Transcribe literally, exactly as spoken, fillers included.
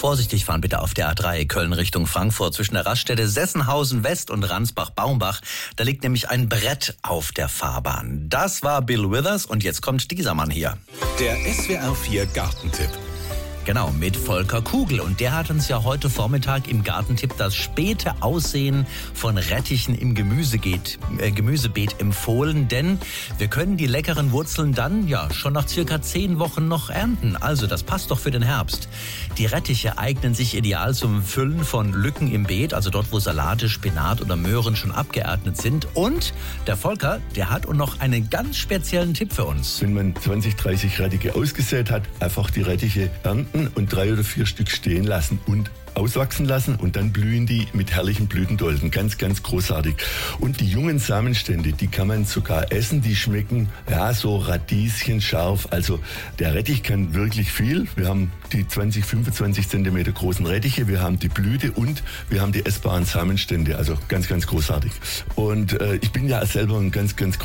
Vorsichtig fahren bitte auf der A drei Köln Richtung Frankfurt zwischen der Raststätte Sessenhausen West und Ransbach-Baumbach. Da liegt nämlich ein Brett auf der Fahrbahn. Das war Bill Withers und jetzt kommt dieser Mann hier. Der S W R vier Gartentipp. Genau, mit Volker Kugel. Und der hat uns ja heute Vormittag im Gartentipp das späte Aussehen von Rettichen im Gemüsebeet, äh, Gemüsebeet empfohlen. Denn wir können die leckeren Wurzeln dann ja schon nach circa zehn Wochen noch ernten. Also das passt doch für den Herbst. Die Rettiche eignen sich ideal zum Füllen von Lücken im Beet, also dort, wo Salate, Spinat oder Möhren schon abgeerntet sind. Und der Volker, der hat uns noch einen ganz speziellen Tipp für uns. Wenn man zwanzig, dreißig Rettiche ausgesät hat, einfach die Rettiche ernten und drei oder vier Stück stehen lassen und auswachsen lassen und dann blühen die mit herrlichen Blütendolden. Ganz, ganz großartig. Und die jungen Samenstände, die kann man sogar essen. Die schmecken ja so radieschenscharf. Also der Rettich kann wirklich viel. Wir haben die zwanzig, fünfundzwanzig Zentimeter großen Rettiche, wir haben die Blüte und wir haben die essbaren Samenstände. Also ganz, ganz großartig. Und äh, ich bin ja selber ein ganz, ganz